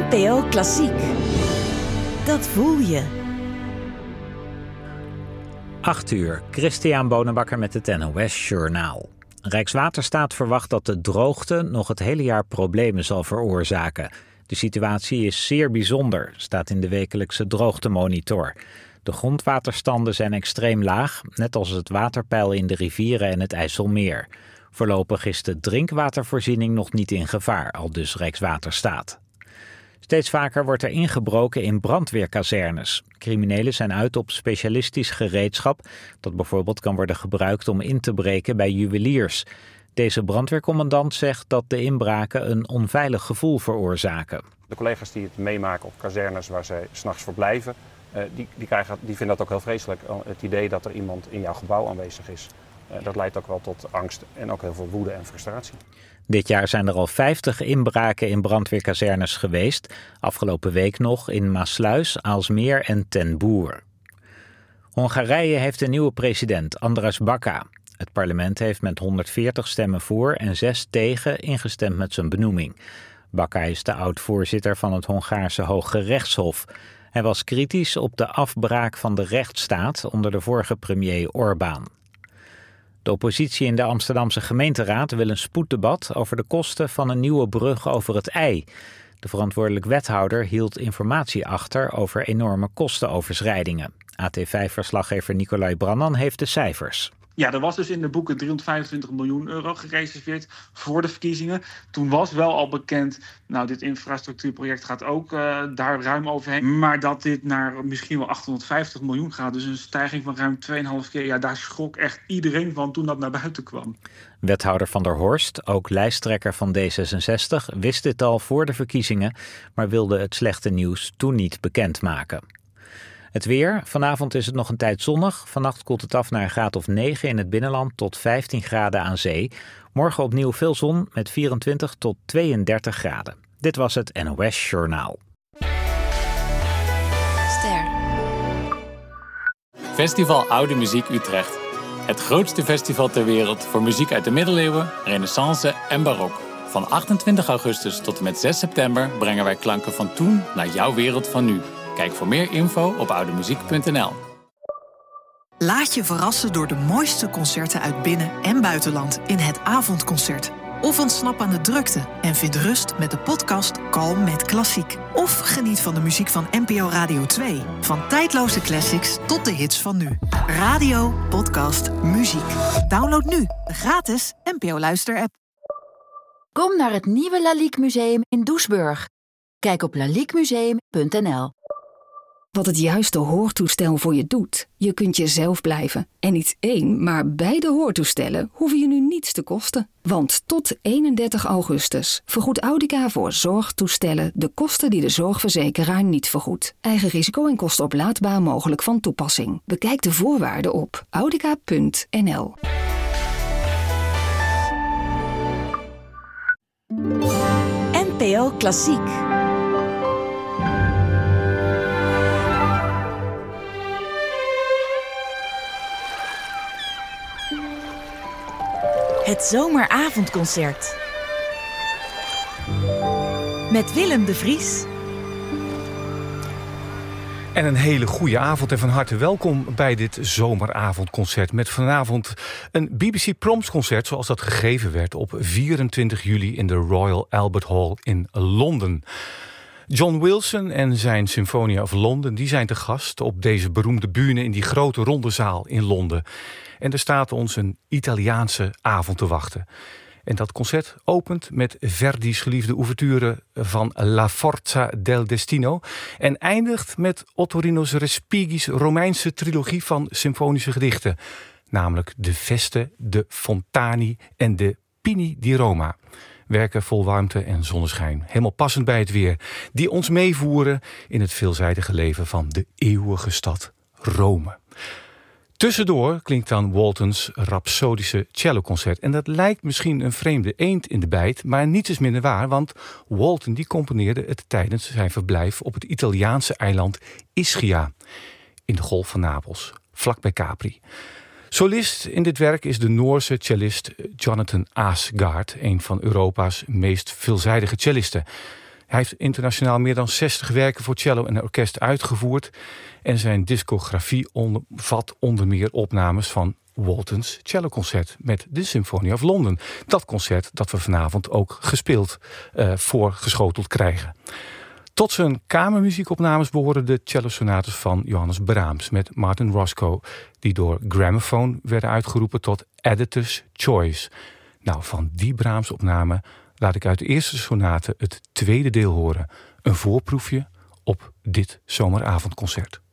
NPO Klassiek. Dat voel je. 8:00, Christian Bonenbakker met het NOS Journaal. Rijkswaterstaat verwacht dat de droogte nog het hele jaar problemen zal veroorzaken. De situatie is zeer bijzonder, staat in de wekelijkse droogtemonitor. De grondwaterstanden zijn extreem laag, net als het waterpeil in de rivieren en het IJsselmeer. Voorlopig is de drinkwatervoorziening nog niet in gevaar, aldus Rijkswaterstaat. Steeds vaker wordt er ingebroken in brandweerkazernes. Criminelen zijn uit op specialistisch gereedschap dat bijvoorbeeld kan worden gebruikt om in te breken bij juweliers. Deze brandweercommandant zegt dat de inbraken een onveilig gevoel veroorzaken. De collega's die het meemaken op kazernes waar zij 's nachts verblijven, die vinden dat ook heel vreselijk. Het idee dat er iemand in jouw gebouw aanwezig is. Dat leidt ook wel tot angst en ook heel veel woede en frustratie. Dit jaar zijn er al 50 inbraken in brandweerkazernes geweest. Afgelopen week nog in Maassluis, Aalsmeer en Ten Boer. Hongarije heeft een nieuwe president, András Baka. Het parlement heeft met 140 stemmen voor en 6 tegen ingestemd met zijn benoeming. Baka is de oud-voorzitter van het Hongaarse Hoge Rechtshof. Hij was kritisch op de afbraak van de rechtsstaat onder de vorige premier Orbán. De oppositie in de Amsterdamse gemeenteraad wil een spoeddebat over de kosten van een nieuwe brug over het IJ. De verantwoordelijk wethouder hield informatie achter over enorme kostenoverschrijdingen. AT5-verslaggever Nicolai Brannan heeft de cijfers. Ja, er was dus in de boeken 325 miljoen euro gereserveerd voor de verkiezingen. Toen was wel al bekend, dit infrastructuurproject gaat ook daar ruim overheen. Maar dat dit naar misschien wel 850 miljoen gaat, dus een stijging van ruim 2,5 keer. Ja, daar schrok echt iedereen van toen dat naar buiten kwam. Wethouder Van der Horst, ook lijsttrekker van D66, wist dit al voor de verkiezingen, maar wilde het slechte nieuws toen niet bekendmaken. Het weer. Vanavond is het nog een tijd zonnig. Vannacht koelt het af naar een graad of 9 in het binnenland tot 15 graden aan zee. Morgen opnieuw veel zon met 24 tot 32 graden. Dit was het NOS Journaal. Ster. Festival Oude Muziek Utrecht. Het grootste festival ter wereld voor muziek uit de middeleeuwen, renaissance en barok. Van 28 augustus tot en met 6 september brengen wij klanken van toen naar jouw wereld van nu. Kijk voor meer info op oudemuziek.nl. Laat je verrassen door de mooiste concerten uit binnen- en buitenland in het avondconcert. Of ontsnap aan de drukte en vind rust met de podcast Kalm met Klassiek. Of geniet van de muziek van NPO Radio 2. Van tijdloze classics tot de hits van nu. Radio, podcast, muziek. Download nu de gratis NPO Luister-app. Kom naar het nieuwe Lalique Museum in Doesburg. Kijk op laliquemuseum.nl. Wat het juiste hoortoestel voor je doet. Je kunt jezelf blijven. En niet 1, maar beide hoortoestellen hoeven je nu niets te kosten. Want tot 31 augustus vergoedt Audica voor zorgtoestellen de kosten die de zorgverzekeraar niet vergoedt. Eigen risico en kosten oplaadbaar mogelijk van toepassing. Bekijk de voorwaarden op audica.nl. NPO Klassiek. Het zomeravondconcert. Met Willem de Vries. En een hele goede avond en van harte welkom bij dit zomeravondconcert. Met vanavond een BBC Proms concert zoals dat gegeven werd op 24 juli in de Royal Albert Hall in Londen. John Wilson en zijn Symfonia of London die zijn te gast op deze beroemde bühne in die grote ronde zaal in Londen. En er staat ons een Italiaanse avond te wachten. En dat concert opent met Verdi's geliefde ouverture van La Forza del Destino en eindigt met Ottorino Respighi's Romeinse trilogie van symfonische gedichten, namelijk de Veste, de Fontani en de Pini di Roma. Werken vol warmte en zonneschijn, helemaal passend bij het weer, die ons meevoeren in het veelzijdige leven van de eeuwige stad Rome. Tussendoor klinkt dan Walton's Rhapsodische celloconcert. En dat lijkt misschien een vreemde eend in de bijt, maar niets is minder waar, want Walton die componeerde het tijdens zijn verblijf op het Italiaanse eiland Ischia in de Golf van Napels, vlakbij Capri. Solist in dit werk is de Noorse cellist Jonathan Asgard, een van Europa's meest veelzijdige cellisten. Hij heeft internationaal meer dan 60 werken voor cello en orkest uitgevoerd. En zijn discografie omvat onder meer opnames van Walton's celloconcert met de Symphony of London. Dat concert dat we vanavond ook gespeeld voorgeschoteld krijgen. Tot zijn kamermuziekopnames behoren de cellosonates van Johannes Brahms met Martin Roscoe, die door Gramophone werden uitgeroepen tot Editor's Choice. Nou, van die Brahms-opname laat ik uit de eerste sonate het tweede deel horen. Een voorproefje op dit zomeravondconcert.